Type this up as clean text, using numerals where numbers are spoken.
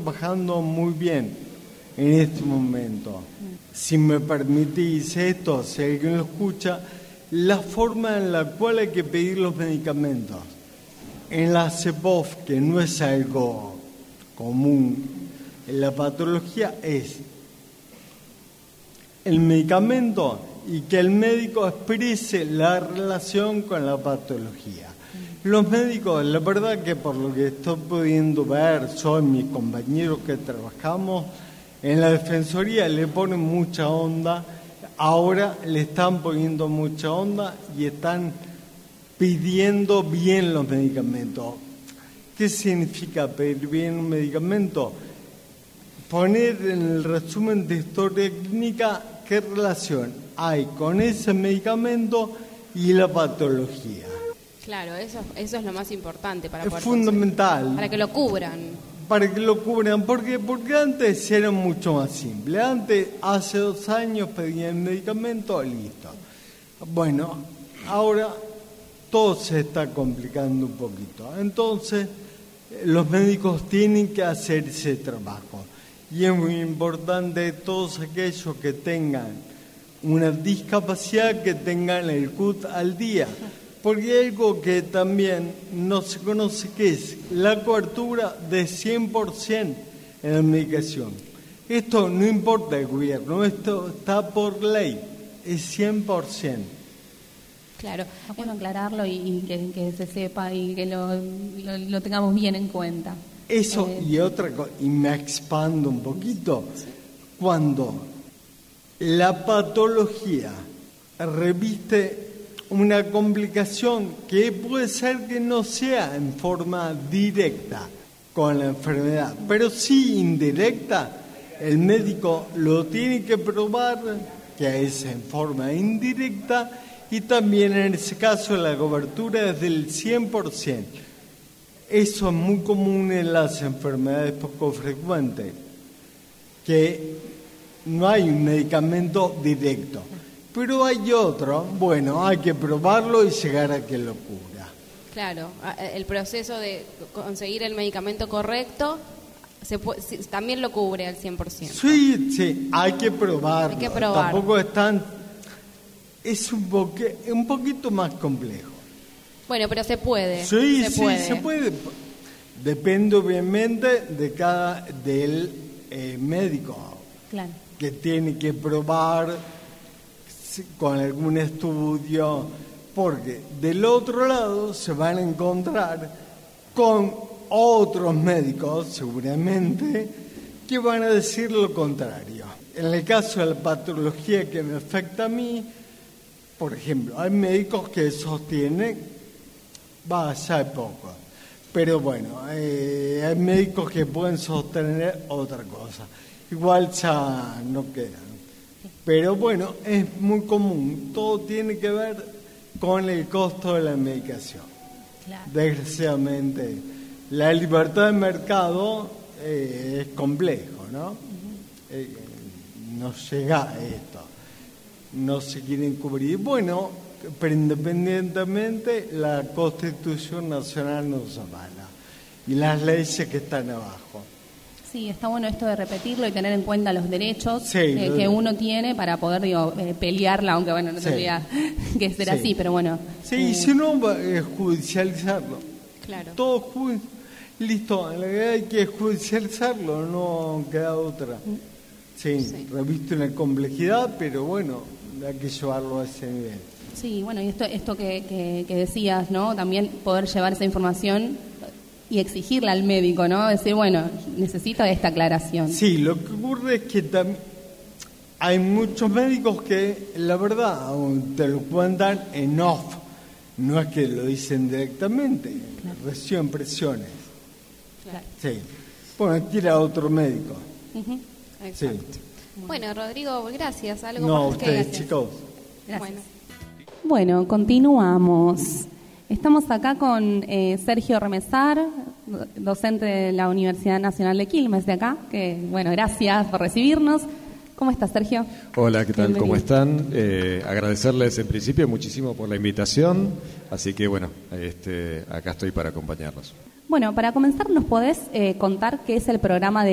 trabajando muy bien en este momento. Si me permitís esto, si alguien lo escucha, la forma en la cual hay que pedir los medicamentos. En la CEPOF, que no es algo común en la patología, es el medicamento y que el médico exprese la relación con la patología. Los médicos, la verdad que por lo que estoy pudiendo ver, yo y mis compañeros que trabajamos en la Defensoría, le ponen mucha onda, ahora le están poniendo mucha onda y están pidiendo bien los medicamentos. ¿Qué significa pedir bien un medicamento? Poner en el resumen de historia clínica qué relación hay con ese medicamento y la patología. Claro, eso es lo más importante para poder es fundamental. Para que lo cubran. Para que lo cubran, porque antes era mucho más simple. Antes, hace 2 años pedían medicamento, listo. Bueno, ahora todo se está complicando un poquito. Entonces, los médicos tienen que hacer ese trabajo. Y es muy importante todos aquellos que tengan una discapacidad, que tengan el CUT al día. Porque hay algo que también no se conoce, que es la cobertura de 100% en la medicación. Esto no importa el gobierno, esto está por ley, es 100%. Claro, es bueno aclararlo y que se sepa y que lo tengamos bien en cuenta. Eso y otra cosa, y me expando un poquito, cuando la patología reviste una complicación que puede ser que no sea en forma directa con la enfermedad, pero sí indirecta, el médico lo tiene que probar que es en forma indirecta, y también en ese caso la cobertura es del 100%. Eso es muy común en las enfermedades poco frecuentes, que no hay un medicamento directo. Pero hay otro, bueno, hay que probarlo y llegar a que lo cura. Claro, el proceso de conseguir el medicamento correcto también lo cubre al 100%. Sí, hay que probarlo. Hay que probarlo. Tampoco es tan... Es un poquito más complejo. Bueno, pero se puede. Sí, se puede. Depende obviamente del médico. Claro. Que tiene que probar con algún estudio, porque del otro lado se van a encontrar con otros médicos, seguramente, que van a decir lo contrario. En el caso de la patología que me afecta a mí, por ejemplo, hay médicos que sostienen, ya hay poco, pero bueno, hay médicos que pueden sostener otra cosa. Igual ya no quedan. Pero bueno, es muy común. Todo tiene que ver con el costo de la medicación. Claro. Desgraciadamente, la libertad de mercado es complejo, ¿no? No llega a esto. No se quieren cubrir. Bueno, pero independientemente, la Constitución Nacional nos avala. Y las leyes que están abajo. Sí, está bueno esto de repetirlo y tener en cuenta los derechos que uno tiene para poder, pelearla, aunque bueno, no tendría que ser así, pero bueno. Sí, y si no, judicializarlo. Claro. Todo listo, hay que judicializarlo, no queda otra. Sí, reviste una complejidad, pero bueno, hay que llevarlo a ese nivel. Sí, bueno, y esto que decías, ¿no? También poder llevar esa información y exigirle al médico, ¿no? Decir, bueno, necesito esta aclaración. Sí, lo que ocurre es que hay muchos médicos que, la verdad, te lo cuentan en off. No es que lo dicen directamente, reciben presiones. Claro. Sí. Bueno, tira a otro médico. Uh-huh. Exacto. Sí. Bueno, Rodrigo, gracias. ¿Algo no, más ustedes, chicos. Gracias. Bueno, continuamos. Estamos acá con Sergio Remesar, docente de la Universidad Nacional de Quilmes de acá, que bueno, gracias por recibirnos. ¿Cómo estás, Sergio? Hola, ¿qué tal? Bienvenido. ¿Cómo están? Agradecerles en principio muchísimo por la invitación, así que bueno, acá estoy para acompañarlos. Bueno, para comenzar, ¿nos podés contar qué es el programa de